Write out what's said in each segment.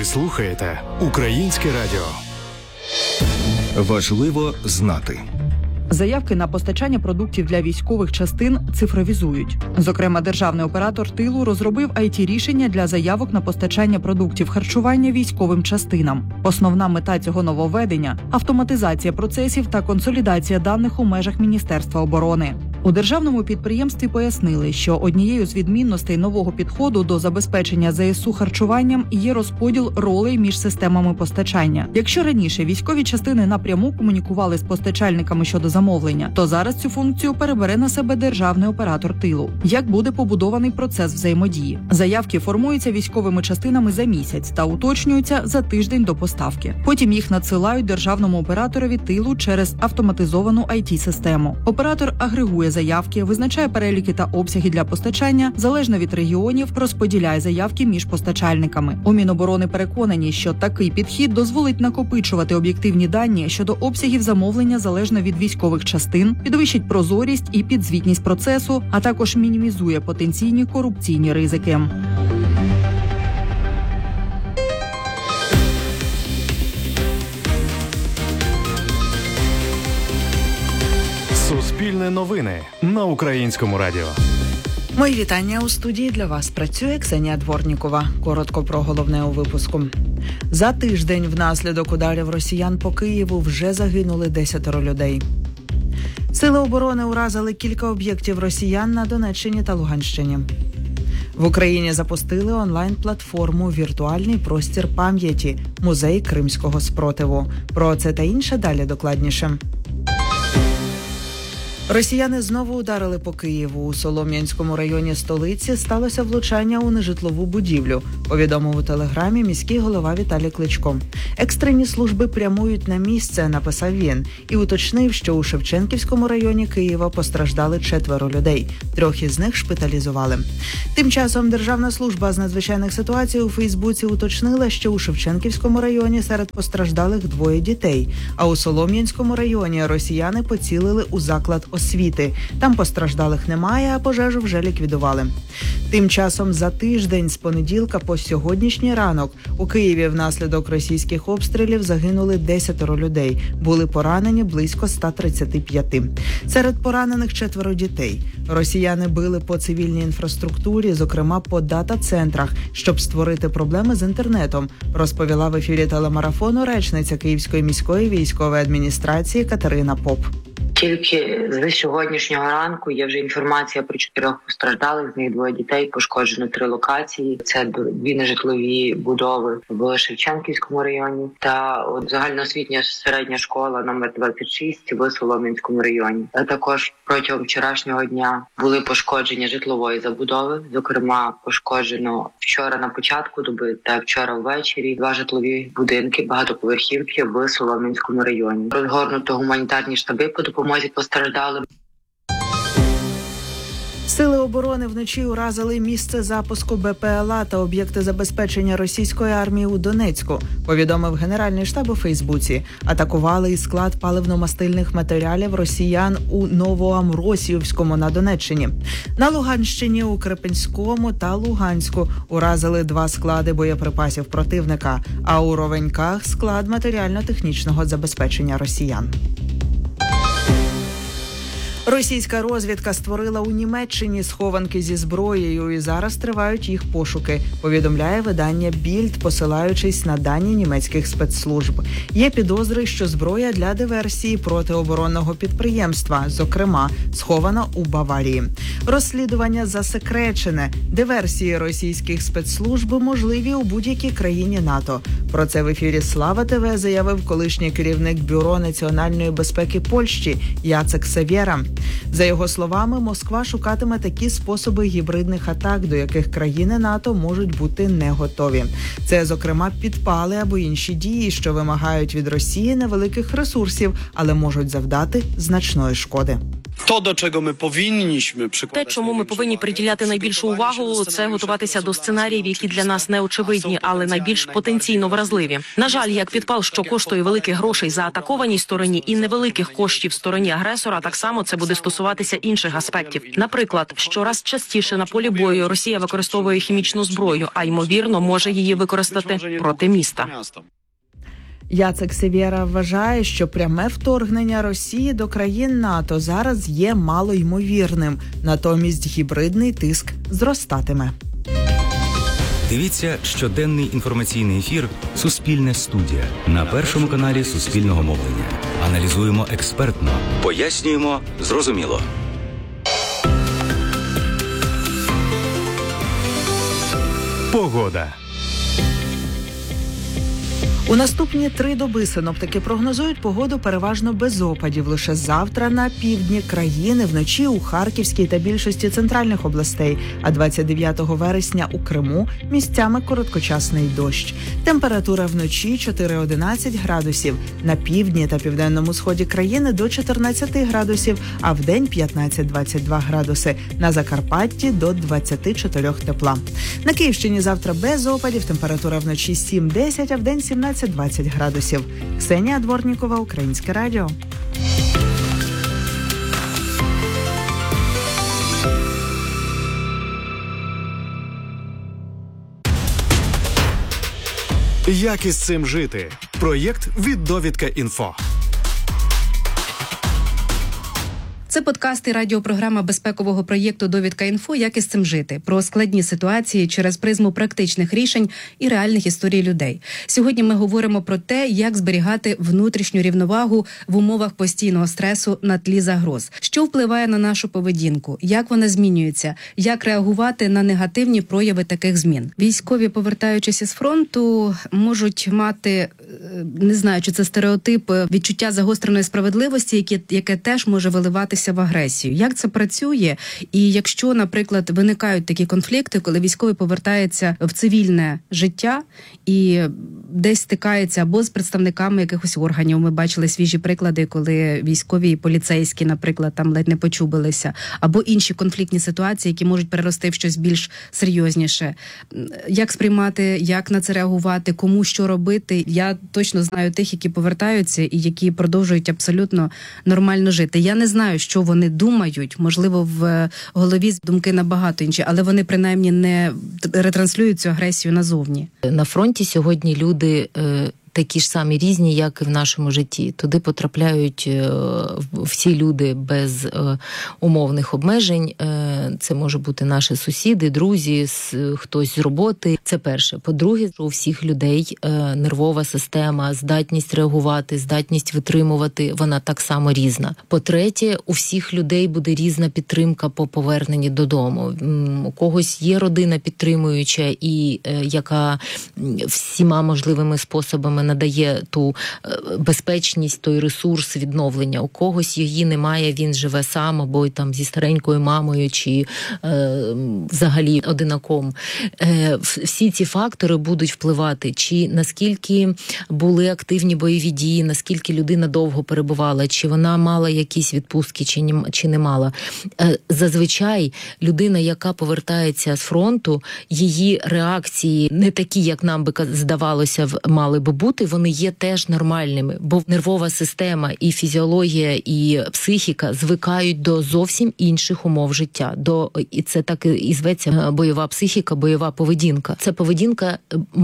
Ви слухаєте Українське радіо. Важливо знати. Заявки на постачання продуктів для військових частин цифровізують. Зокрема, державний оператор тилу розробив IT-рішення для заявок на постачання продуктів харчування військовим частинам. Основна мета цього нововведення – автоматизація процесів та консолідація даних у межах Міністерства оборони. У державному підприємстві пояснили, що однією з відмінностей нового підходу до забезпечення ЗСУ харчуванням є розподіл ролей між системами постачання. Якщо раніше військові частини напряму комунікували з постачальниками щодо замовлення, то зараз цю функцію перебере на себе державний оператор тилу. Як буде побудований процес взаємодії? Заявки формуються військовими частинами за місяць та уточнюються за тиждень до поставки. Потім їх надсилають державному операторові тилу через автоматизовану IT-систему. Оператор агрегує заявки, визначає переліки та обсяги для постачання, залежно від регіонів, розподіляє заявки між постачальниками. У Міноборони переконані, що такий підхід дозволить накопичувати об'єктивні дані щодо обсягів замовлення залежно від військових частин, підвищить прозорість і підзвітність процесу, а також мінімізує потенційні корупційні ризики. Суспільне новини на Українському радіо. Мої вітання. У студії для вас працює Ксенія Дворнікова. Коротко про головне у випуску. За тиждень внаслідок ударів росіян по Києву вже загинули 10 людей. Сили оборони уразили кілька об'єктів росіян на Донеччині та Луганщині. В Україні запустили онлайн-платформу «Віртуальний простір пам'яті. Музей Кримського спротиву». Про це та інше далі докладніше. Росіяни знову ударили по Києву. У Солом'янському районі столиці сталося влучання у нежитлову будівлю, повідомив у телеграмі міський голова Віталій Кличко. Екстрені служби прямують на місце, написав він, і уточнив, що у Шевченківському районі Києва постраждали 4 людей. 3 із них шпиталізували. Тим часом Державна служба з надзвичайних ситуацій у Фейсбуці уточнила, що у Шевченківському районі серед постраждалих 2 дітей, а у Солом'янському районі росіяни поцілили у заклад освіти. Там постраждалих немає, а пожежу вже ліквідували. Тим часом за тиждень з понеділка по сьогоднішній ранок у Києві внаслідок російських обстрілів загинули 10 людей. Були поранені близько 135. Серед поранених 4 дітей. Росіяни били по цивільній інфраструктурі, зокрема по дата-центрах, щоб створити проблеми з інтернетом, розповіла в ефірі телемарафону речниця Київської міської військової адміністрації Катерина Поп. Тільки з сьогоднішнього ранку є вже інформація про 4 постраждалих, з них 2 дітей, пошкоджено 3 локації. Це 2 нежитлові будови в Шевченківському районі та загальноосвітня середня школа номер 26 в Солом'янському районі. Також протягом вчорашнього дня були пошкодження житлової забудови, зокрема пошкоджено вчора на початку доби та вчора ввечері 2 житлові будинки, багатоповерхівки в Солом'янському районі. Розгорнуто гуманітарні штаби по допомозі постраждалим. Сили оборони вночі уразили місце запуску БПЛА та об'єкти забезпечення російської армії у Донецьку, повідомив Генеральний штаб у Фейсбуці. Атакували і склад паливно-мастильних матеріалів росіян у Новоамросіївському на Донеччині. На Луганщині у Крепінському та Луганську уразили 2 склади боєприпасів противника, а у Ровеньках – склад матеріально-технічного забезпечення росіян. Російська розвідка створила у Німеччині схованки зі зброєю і зараз тривають їх пошуки, повідомляє видання Більд, посилаючись на дані німецьких спецслужб. Є підозри, що зброя для диверсії протиоборонного підприємства, зокрема, схована у Баварії. Розслідування засекречене. Диверсії російських спецслужб можливі у будь-якій країні НАТО. Про це в ефірі Слава ТВ заявив колишній керівник Бюро національної безпеки Польщі Яцек Савєра. За його словами, Москва шукатиме такі способи гібридних атак, до яких країни НАТО можуть бути не готові. Це, зокрема, підпали або інші дії, що вимагають від Росії невеликих ресурсів, але можуть завдати значної шкоди. To, до чого ми повинні Те, чому ми повинні приділяти найбільшу увагу, це готуватися до сценаріїв, які для нас не очевидні, але найбільш потенційно вразливі. На жаль, як підпал, що коштує великих грошей за атакованій стороні і невеликих коштів стороні агресора, так само це буде стосуватися інших аспектів. Наприклад, щораз частіше на полі бою Росія використовує хімічну зброю, а ймовірно може її використати проти міста. Яцек Сєвєра вважає, що пряме вторгнення Росії до країн НАТО зараз є малоймовірним. Натомість гібридний тиск зростатиме. Дивіться щоденний інформаційний ефір «Суспільне студія» на Першому каналі Суспільного мовлення. Аналізуємо експертно, пояснюємо зрозуміло. Погода. У наступні 3 доби синоптики прогнозують погоду переважно без опадів. Лише завтра на півдні країни, вночі у Харківській та більшості центральних областей, а 29 вересня у Криму місцями короткочасний дощ. Температура вночі 4-11 градусів, на півдні та південному сході країни до 14 градусів, а вдень 15-22 градуси, на Закарпатті до 24 тепла. На Київщині завтра без опадів, температура вночі 7-10, а вдень 17-20 градусів. Ксенія Дворнікова, Українське радіо. Як із цим жити? Проєкт від Довідка.Інфо. Це подкаст і радіопрограма безпекового проєкту «Довідка.Інфо. Як із цим жити?» про складні ситуації через призму практичних рішень і реальних історій людей. Сьогодні ми говоримо про те, як зберігати внутрішню рівновагу в умовах постійного стресу на тлі загроз. Що впливає на нашу поведінку? Як вона змінюється? Як реагувати на негативні прояви таких змін? Військові, повертаючись із фронту, можуть мати, не знаю, чи це стереотип, відчуття загостреної справедливості, яке теж може виливатися в агресію. Як це працює? І якщо, наприклад, виникають такі конфлікти, коли військовий повертається в цивільне життя і десь стикається або з представниками якихось органів. Ми бачили свіжі приклади, коли військові і поліцейські, наприклад, там ледь не почубилися, або інші конфліктні ситуації, які можуть перерости в щось більш серйозніше. Як сприймати, як на це реагувати, кому що робити? Я точно знаю тих, які повертаються і які продовжують абсолютно нормально жити. Я не знаю, що вони думають, можливо, в голові думки набагато інші, але вони принаймні не ретранслюють цю агресію назовні. На фронті сьогодні люди такі ж самі різні, як і в нашому житті. Туди потрапляють всі люди без умовних обмежень. Це може бути наші сусіди, друзі, хтось з роботи. Це перше. По-друге, у всіх людей нервова система, здатність реагувати, здатність витримувати, вона так само різна. По-третє, у всіх людей буде різна підтримка по поверненні додому. У когось є родина підтримуюча і яка всіма можливими способами надає ту безпечність, той ресурс відновлення. У когось її немає, він живе сам, або там зі старенькою мамою, чи взагалі одинаком. Всі ці фактори будуть впливати, чи наскільки були активні бойові дії, наскільки людина довго перебувала, чи вона мала якісь відпустки, чи не мала. Зазвичай людина, яка повертається з фронту, її реакції не такі, як нам би здавалося, мали би бути, вони є теж нормальними, бо нервова система і фізіологія, і психіка звикають до зовсім інших умов життя. І це так і зветься бойова психіка, бойова поведінка. Ця поведінка,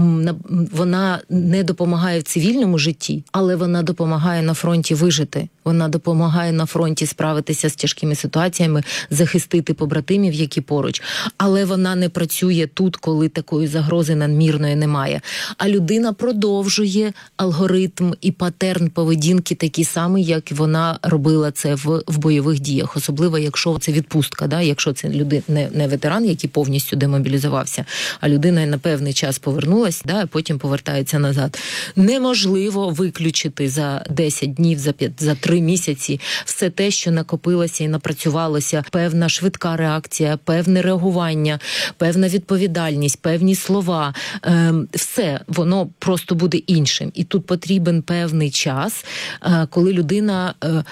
вона не допомагає в цивільному житті, але вона допомагає на фронті вижити. Вона допомагає на фронті справитися з тяжкими ситуаціями, захистити побратимів, які поруч. Але вона не працює тут, коли такої загрози надмірної немає. А людина продовжує алгоритм і патерн поведінки такий самий, як вона робила це в бойових діях. Особливо, якщо це відпустка, да? Якщо це людина, не ветеран, який повністю демобілізувався, а людина на певний час повернулася, да? А потім повертається назад. Неможливо виключити за 10 днів, за 3 місяці все те, що накопилося і напрацювалося. Певна швидка реакція, певне реагування, певна відповідальність, певні слова. Все, воно просто буде іншим. І тут потрібен певний час, коли людина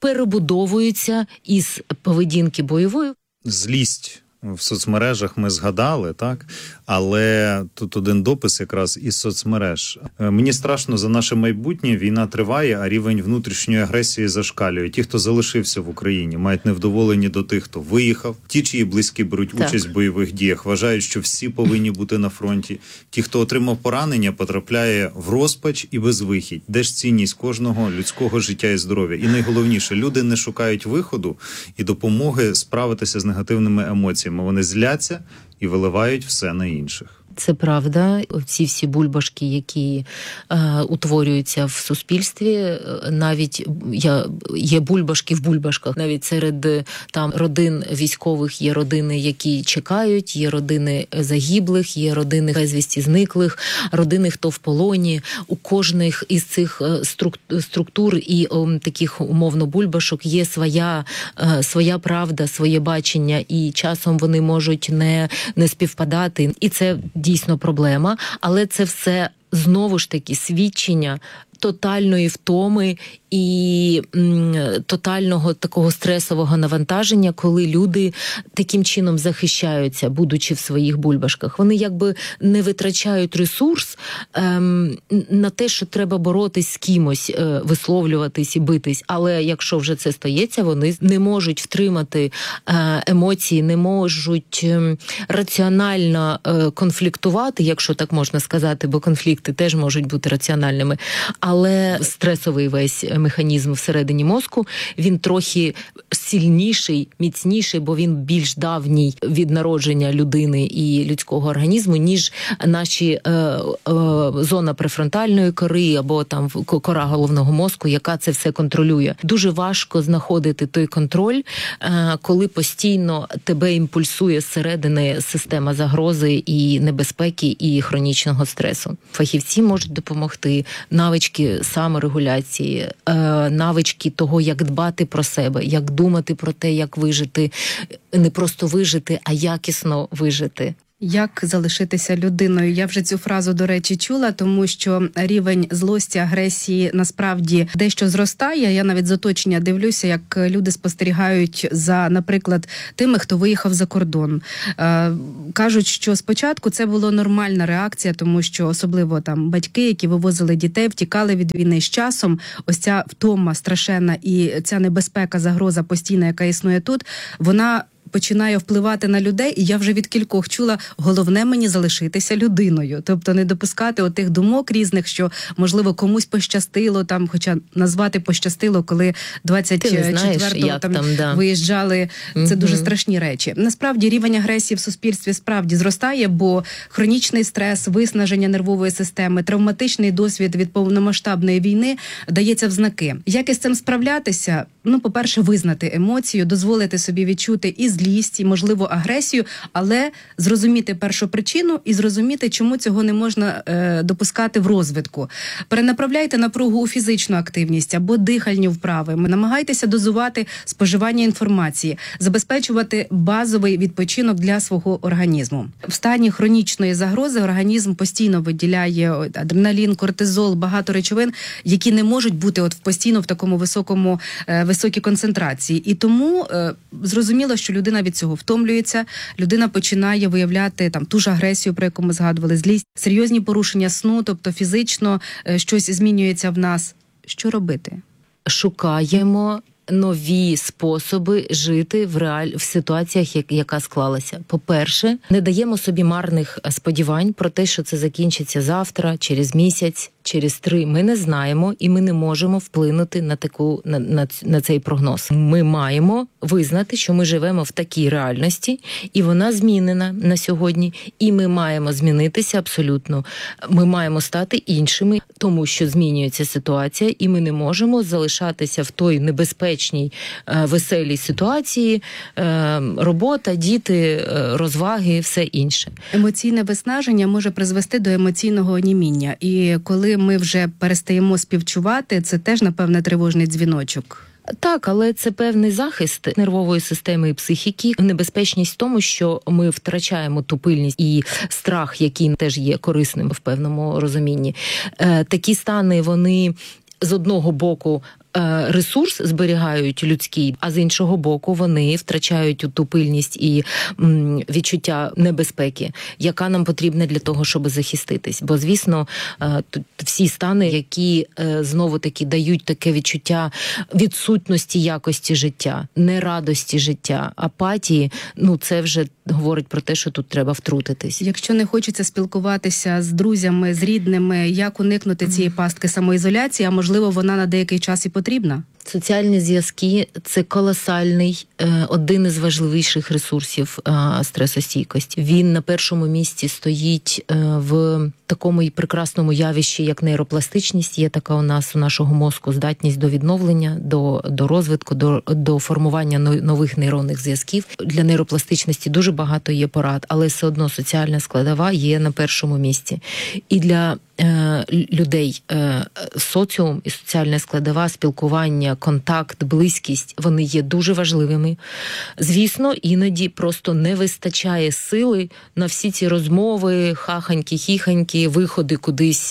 перебудовуються із поведінки бойової. Злість в соцмережах ми згадали, так? Але тут один допис якраз із соцмереж. Мені страшно за наше майбутнє, війна триває, а рівень внутрішньої агресії зашкалює. Ті, хто залишився в Україні, мають невдоволені до тих, хто виїхав. Ті, чиї близькі беруть участь в бойових діях, вважають, що всі повинні бути на фронті. Ті, хто отримав поранення, потрапляє в розпач і безвихідь. Де ж цінність кожного людського життя і здоров'я? І найголовніше, люди не шукають виходу і допомоги справитися з негативними емоціями. Вони зляться і виливають все на інших. Це правда. Ці всі бульбашки, які утворюються в суспільстві, навіть є бульбашки в бульбашках. Навіть серед там родин військових є родини, які чекають, є родини загиблих, є родини безвісті зниклих, родини, хто в полоні. У кожних із цих структур і таких умовно бульбашок є своя правда, своє бачення, і часом вони можуть не співпадати. І це дійсно проблема, але це все знову ж таки свідчення тотальної втоми і тотального такого стресового навантаження, коли люди таким чином захищаються, будучи в своїх бульбашках. Вони якби не витрачають ресурс на те, що треба боротись з кимось, висловлюватись і битись. Але якщо вже це стається, вони не можуть втримати емоції, не можуть раціонально конфліктувати, якщо так можна сказати, бо конфлікти теж можуть бути раціональними. Але стресовий весь механізм всередині мозку, він трохи сильніший, міцніший, бо він більш давній від народження людини і людського організму, ніж наші зона префронтальної кори або там кора головного мозку, яка це все контролює. Дуже важко знаходити той контроль, коли постійно тебе імпульсує зсередини система загрози і небезпеки і хронічного стресу. Фахівці можуть допомогти, навички саморегуляції, навички того, як дбати про себе, як думати про те, як вижити, не просто вижити, а якісно вижити. Як залишитися людиною? Я вже цю фразу, до речі, чула, тому що рівень злості, агресії насправді дещо зростає. Я навіть з оточення дивлюся, як люди спостерігають за, наприклад, тими, хто виїхав за кордон. Кажуть, що спочатку це була нормальна реакція, тому що особливо там батьки, які вивозили дітей, втікали від війни. З часом ось ця втома страшенна і ця небезпека, загроза постійна, яка існує тут, вона починає впливати на людей, і я вже від кількох чула, головне мені залишитися людиною. Тобто не допускати отих думок різних, що, можливо, комусь пощастило, там, хоча назвати пощастило, коли 24-го там виїжджали. Це дуже страшні речі. Насправді, рівень агресії в суспільстві справді зростає, бо хронічний стрес, виснаження нервової системи, травматичний досвід від повномасштабної війни дається в знаки. Як із цим справлятися? Ну, по-перше, визнати емоцію, дозволити собі відчути і злість, і, можливо, агресію, але зрозуміти першопричину і зрозуміти, чому цього не можна допускати в розвитку. Перенаправляйте напругу у фізичну активність або дихальні вправи. Намагайтеся дозувати споживання інформації, забезпечувати базовий відпочинок для свого організму. В стані хронічної загрози організм постійно виділяє адреналін, кортизол, багато речовин, які не можуть бути постійно в такому високій концентрації. І тому зрозуміло, що людина від цього втомлюється, людина починає виявляти там ту ж агресію, про яку ми згадували, злість, серйозні порушення сну, тобто фізично щось змінюється в нас. Що робити? Шукаємо нові способи жити в ситуаціях, яка склалася. По-перше, не даємо собі марних сподівань про те, що це закінчиться завтра, через місяць, через 3. Ми не знаємо і ми не можемо вплинути на цей прогноз. Ми маємо визнати, що ми живемо в такій реальності, і вона змінена на сьогодні, і ми маємо змінитися абсолютно. Ми маємо стати іншими, тому що змінюється ситуація, і ми не можемо залишатися в той небезпечній, веселій ситуації, робота, діти, розваги, все інше. Емоційне виснаження може призвести до емоційного оніміння. І коли ми вже перестаємо співчувати, це теж, напевне, тривожний дзвіночок. Так, але це певний захист нервової системи і психіки. Небезпечність в тому, що ми втрачаємо ту пильність і страх, який теж є корисним в певному розумінні. Такі стани, вони з одного боку ресурс зберігають людський, а з іншого боку вони втрачають ту пильність і відчуття небезпеки, яка нам потрібна для того, щоб захиститись. Бо, звісно, всі стани, які знову-таки дають таке відчуття відсутності якості життя, нерадості життя, апатії, це вже говорить про те, що тут треба втрутитись. Якщо не хочеться спілкуватися з друзями, з рідними, як уникнути цієї пастки самоізоляції, а можливо вона на деякий час і потрібна? Соціальні зв'язки – це колосальний, один із важливіших ресурсів стресостійкості. Він на першому місці стоїть в такому і прекрасному явищі, як нейропластичність. Є така у нашого мозку здатність до відновлення, до розвитку, до формування нових нейронних зв'язків. Для нейропластичності дуже багато є порад, але все одно соціальна складова є на першому місці. І для людей соціум і соціальна складова, спілкування, контакт, близькість, вони є дуже важливими. Звісно, іноді просто не вистачає сили на всі ці розмови, хаханьки, хіханьки, виходи кудись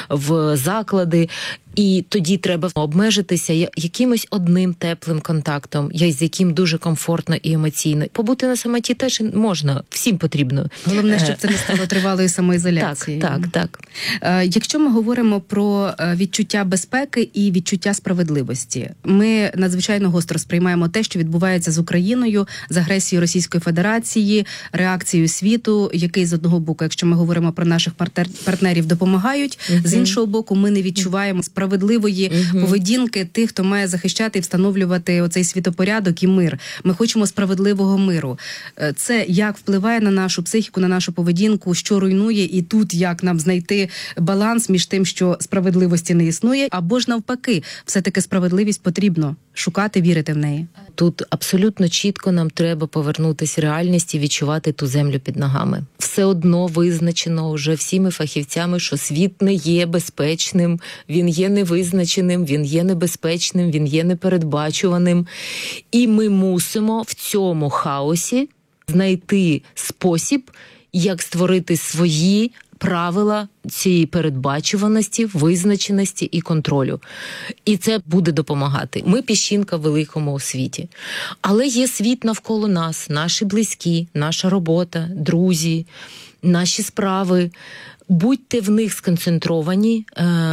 в заклади. І тоді треба обмежитися якимось одним теплим контактом, з яким дуже комфортно і емоційно. Побути на самоті теж можна, всім потрібно. Головне, щоб це не стало тривалою самоізоляцією. Так. Якщо ми говоримо про відчуття безпеки і відчуття справедливості, ми надзвичайно гостро сприймаємо те, що відбувається з Україною, з агресією Російської Федерації, реакцією світу, який з одного боку, якщо ми говоримо про наших партнерів, допомагають, з іншого боку, ми не відчуваємо справедливої поведінки тих, хто має захищати і встановлювати оцей світопорядок і мир. Ми хочемо справедливого миру. Це як впливає на нашу психіку, на нашу поведінку, що руйнує, і тут як нам знайти баланс між тим, що справедливості не існує, або ж навпаки, все-таки справедливість потрібно шукати, вірити в неї. Тут абсолютно чітко нам треба повернутися в реальність і відчувати ту землю під ногами. Все одно визначено вже всіми фахівцями, що світ не є безпечним, він є невизначеним, він є небезпечним, він є непередбачуваним. І ми мусимо в цьому хаосі знайти спосіб, як створити свої правила цієї передбачуваності, визначеності і контролю. І це буде допомагати. Ми піщинка в великому світі. Але є світ навколо нас, наші близькі, наша робота, друзі, наші справи. Будьте в них сконцентровані,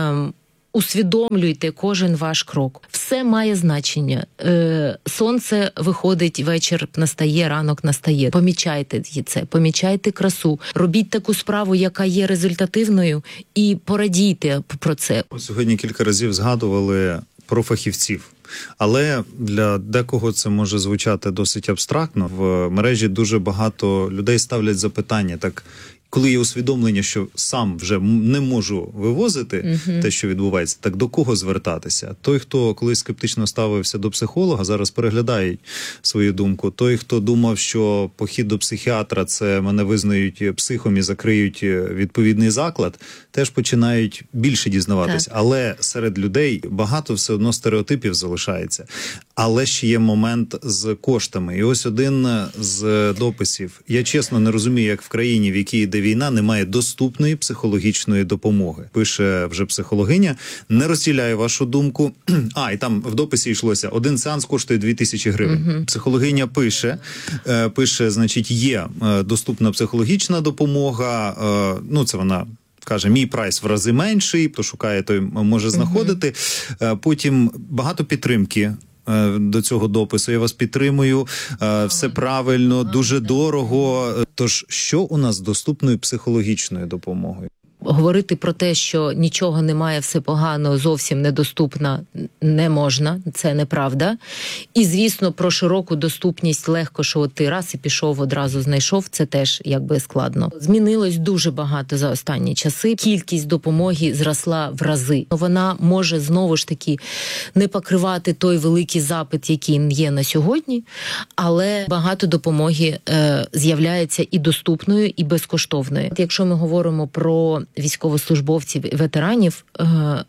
усвідомлюйте кожен ваш крок. Все має значення. Сонце виходить, вечір настає, ранок настає. Помічайте це, помічайте красу. Робіть таку справу, яка є результативною, і порадійте про це. Сьогодні кілька разів згадували про фахівців. Але для декого це може звучати досить абстрактно. В мережі дуже багато людей ставлять запитання, так, коли є усвідомлення, що сам вже не можу вивозити те, що відбувається, так до кого звертатися? Той, хто колись скептично ставився до психолога, зараз переглядає свою думку. Той, хто думав, що похід до психіатра – це мене визнають психом і закриють відповідний заклад, теж починають більше дізнаватися. Але серед людей багато все одно стереотипів залишається. Але ще є момент з коштами. І ось один з дописів. Я чесно не розумію, як в країні, в якій йде війна, немає доступної психологічної допомоги. Пише вже психологиня. Не розділяю вашу думку. І там в дописі йшлося. Один сеанс коштує 2000 гривень. Психологиня пише, значить, є доступна психологічна допомога. Це вона каже, мій прайс в рази менший, хто шукає, той може знаходити. Потім багато підтримки до цього допису. Я вас підтримую, все правильно, дуже дорого. Тож, що у нас з доступною психологічною допомогою? Говорити про те, що нічого немає, все погано, зовсім недоступно, не можна, це неправда. І, звісно, про широку доступність легко, що от ти раз і пішов, одразу знайшов, це теж якби складно. Змінилось дуже багато за останні часи, кількість допомоги зросла в рази. Вона може, знову ж таки, не покривати той великий запит, який є на сьогодні, але багато допомоги з'являється і доступною, і безкоштовною. Якщо ми говоримо про військовослужбовців і ветеранів,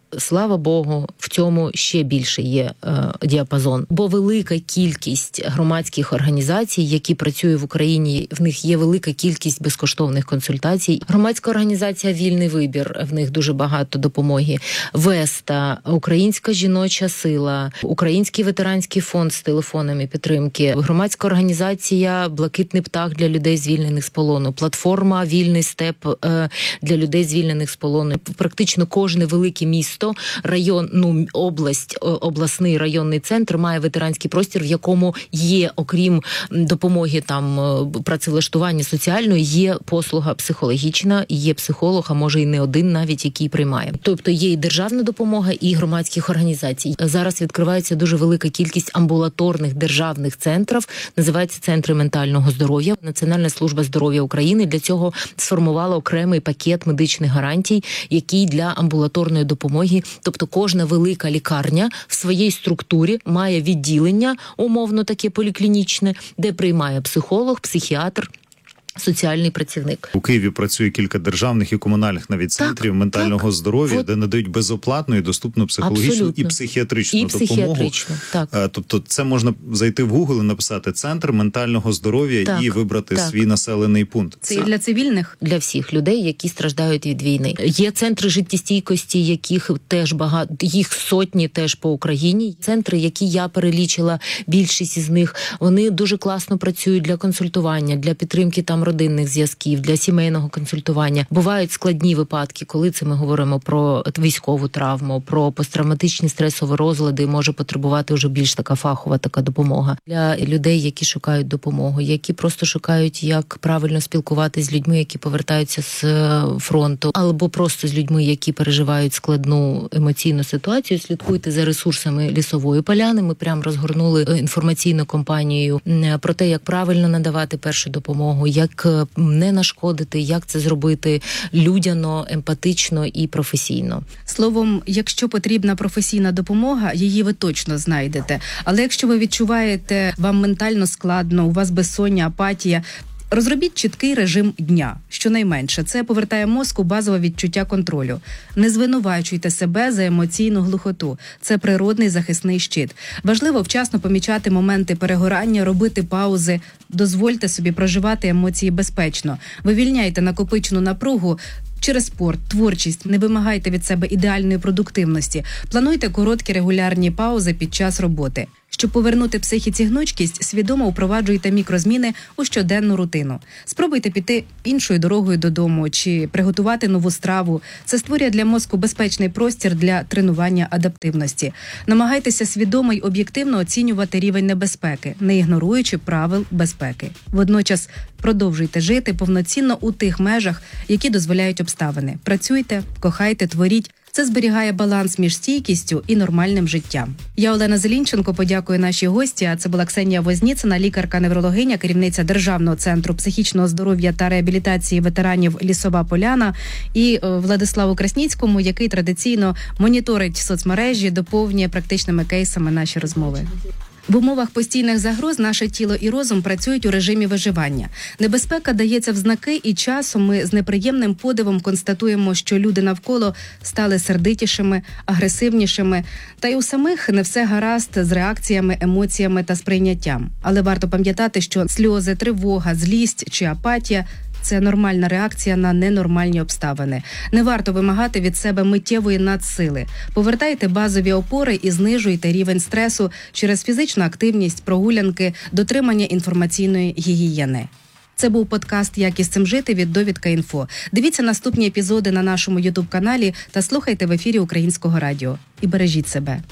слава Богу, в цьому ще більше є діапазон. Бо велика кількість громадських організацій, які працюють в Україні, в них є велика кількість безкоштовних консультацій. Громадська організація «Вільний вибір», в них дуже багато допомоги. Веста, Українська жіноча сила, Український ветеранський фонд з телефонами підтримки, громадська організація «Блакитний птах» для людей, звільнених з полону, платформа «Вільний степ» для людей, звільнених з полону. Практично кожне велике місто, район, область, обласний районний центр має ветеранський простір, в якому є, окрім допомоги там працевлаштування соціальної, є послуга психологічна, є психолог, а може і не один навіть, який приймає. Тобто є і державна допомога, і громадських організацій. Зараз відкривається дуже велика кількість амбулаторних державних центрів, називаються центри ментального здоров'я. Національна служба здоров'я України для цього сформувала окремий пакет медичних гарантій, який для амбулаторної допомоги, тобто кожна велика лікарня в своїй структурі має відділення, умовно таке поліклінічне, де приймає психолог, психіатр, соціальний працівник. У Києві працює кілька державних і комунальних навіть центрів ментального здоров'я, де надають безоплатну і доступну психологічну і психіатричну допомогу. Тобто це можна зайти в Google і написати «Центр ментального здоров'я» і вибрати свій населений пункт. Це і для цивільних? Для всіх людей, які страждають від війни. Є центри життєстійкості, яких теж багато, їх сотні теж по Україні. Центри, які я перелічила, більшість із них, вони дуже класно працюють для консультування, для підтримки там родинних зв'язків, для сімейного консультування. Бувають складні випадки, коли це ми говоримо про військову травму, про посттравматичні стресові розлади, може потребувати вже більш така фахова така допомога. Для людей, які шукають допомогу, які просто шукають, як правильно спілкуватися з людьми, які повертаються з фронту, або просто з людьми, які переживають складну емоційну ситуацію. Слідкуйте за ресурсами Лісової поляни. Ми прямо розгорнули інформаційну кампанію про те, як правильно надавати першу допомогу, як не нашкодити, як це зробити людяно, емпатично і професійно. Словом, якщо потрібна професійна допомога, її ви точно знайдете. Але якщо ви відчуваєте, вам ментально складно, у вас безсоння, апатія, розробіть чіткий режим дня. Щонайменше, це повертає мозку базове відчуття контролю. Не звинувачуйте себе за емоційну глухоту. Це природний захисний щит. Важливо вчасно помічати моменти перегорання, робити паузи. Дозвольте собі проживати емоції безпечно. Вивільняйте накопичену напругу через спорт, творчість. Не вимагайте від себе ідеальної продуктивності. Плануйте короткі регулярні паузи під час роботи. Щоб повернути психіці гнучкість, свідомо впроваджуйте мікрозміни у щоденну рутину. Спробуйте піти іншою дорогою додому чи приготувати нову страву. Це створює для мозку безпечний простір для тренування адаптивності. Намагайтеся свідомо й об'єктивно оцінювати рівень небезпеки, не ігноруючи правил безпеки. Водночас продовжуйте жити повноцінно у тих межах, які дозволяють обставини. Працюйте, кохайте, творіть. Це зберігає баланс між стійкістю і нормальним життям. Я, Олена Зелінченко, подякую нашій гості, а це була Ксенія Возніцина, лікарка-неврологиня, керівниця Державного центру психічного здоров'я та реабілітації ветеранів «Лісова поляна», і Владиславу Красніцькому, який традиційно моніторить соцмережі, доповнює практичними кейсами наші розмови. В умовах постійних загроз наше тіло і розум працюють у режимі виживання. Небезпека дається в знаки, і часом ми з неприємним подивом констатуємо, що люди навколо стали сердитішими, агресивнішими. Та й у самих не все гаразд з реакціями, емоціями та сприйняттям. Але варто пам'ятати, що сльози, тривога, злість чи апатія – це нормальна реакція на ненормальні обставини. Не варто вимагати від себе миттєвої надсили. Повертайте базові опори і знижуйте рівень стресу через фізичну активність, прогулянки, дотримання інформаційної гігієни. Це був подкаст «Як із цим жити» від Довідка.Інфо. Дивіться наступні епізоди на нашому YouTube-каналі та слухайте в ефірі Українського радіо. І бережіть себе.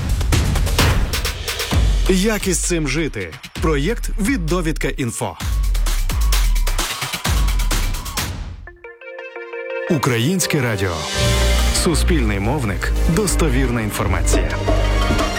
«Як із цим жити» – проєкт від Довідка.Інфо. Українське радіо. Суспільний мовник. Достовірна інформація.